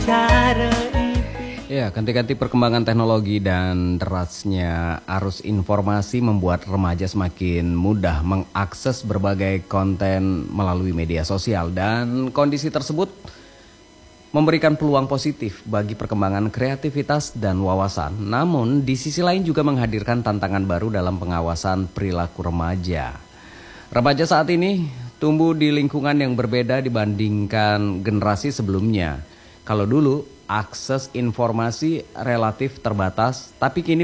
Ya, ganti-ganti perkembangan teknologi dan derasnya arus informasi membuat remaja semakin mudah mengakses berbagai konten melalui media sosial, dan kondisi tersebut memberikan peluang positif bagi perkembangan kreativitas dan wawasan. Namun di sisi lain juga menghadirkan tantangan baru dalam pengawasan perilaku remaja. Remaja saat ini tumbuh di lingkungan yang berbeda dibandingkan generasi sebelumnya. Kalau dulu akses informasi relatif terbatas, tapi kini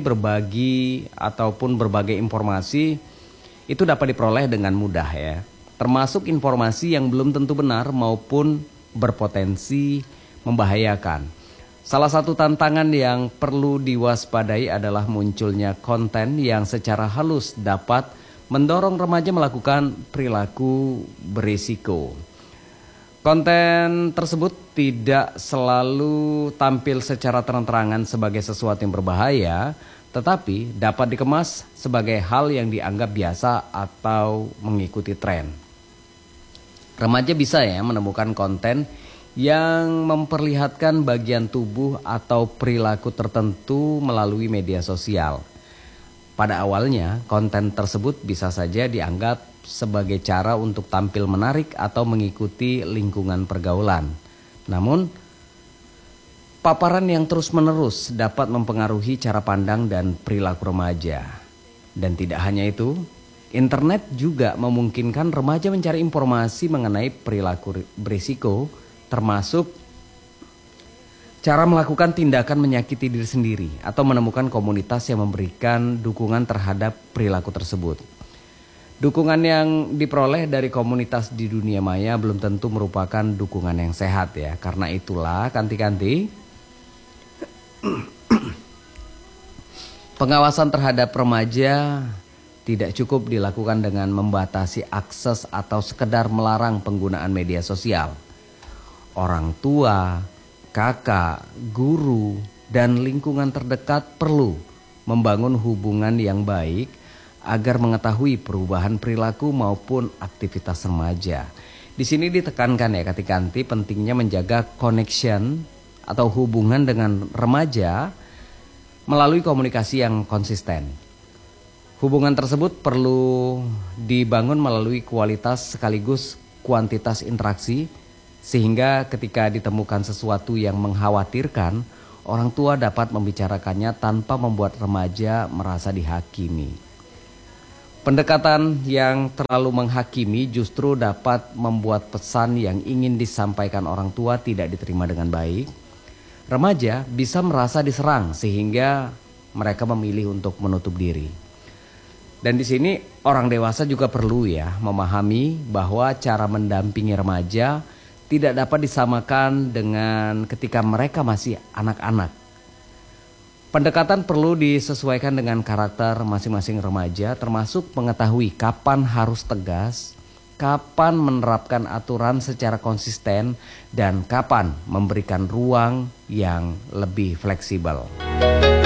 berbagai informasi itu dapat diperoleh dengan mudah ya. Termasuk informasi yang belum tentu benar maupun berpotensi membahayakan. Salah satu tantangan yang perlu diwaspadai adalah munculnya konten yang secara halus dapat mendorong remaja melakukan perilaku berisiko. Konten tersebut tidak selalu tampil secara terang-terangan sebagai sesuatu yang berbahaya, tetapi dapat dikemas sebagai hal yang dianggap biasa atau mengikuti tren. Remaja bisa menemukan konten yang memperlihatkan bagian tubuh atau perilaku tertentu melalui media sosial. Pada awalnya, konten tersebut bisa saja dianggap sebagai cara untuk tampil menarik atau mengikuti lingkungan pergaulan. Namun, paparan yang terus-menerus dapat mempengaruhi cara pandang dan perilaku remaja. Dan tidak hanya itu, internet juga memungkinkan remaja mencari informasi mengenai perilaku berisiko, termasuk cara melakukan tindakan menyakiti diri sendiri atau menemukan komunitas yang memberikan dukungan terhadap perilaku tersebut. Dukungan yang diperoleh dari komunitas di dunia maya belum tentu merupakan dukungan yang sehat ya. Karena itulah kanti-kanti pengawasan terhadap remaja tidak cukup dilakukan dengan membatasi akses atau sekedar melarang penggunaan media sosial. Orang tua, kakak, guru, dan lingkungan terdekat perlu membangun hubungan yang baik agar mengetahui perubahan perilaku maupun aktivitas remaja. Di sini ditekankan ya kanti-kanti pentingnya menjaga connection atau hubungan dengan remaja melalui komunikasi yang konsisten. Hubungan tersebut perlu dibangun melalui kualitas sekaligus kuantitas interaksi, sehingga ketika ditemukan sesuatu yang mengkhawatirkan, orang tua dapat membicarakannya tanpa membuat remaja merasa dihakimi. Pendekatan yang terlalu menghakimi justru dapat membuat pesan yang ingin disampaikan orang tua tidak diterima dengan baik. Remaja bisa merasa diserang sehingga mereka memilih untuk menutup diri. Dan di sini orang dewasa juga perlu memahami bahwa cara mendampingi remaja tidak dapat disamakan dengan ketika mereka masih anak-anak. Pendekatan perlu disesuaikan dengan karakter masing-masing remaja, termasuk mengetahui kapan harus tegas, kapan menerapkan aturan secara konsisten, dan kapan memberikan ruang yang lebih fleksibel.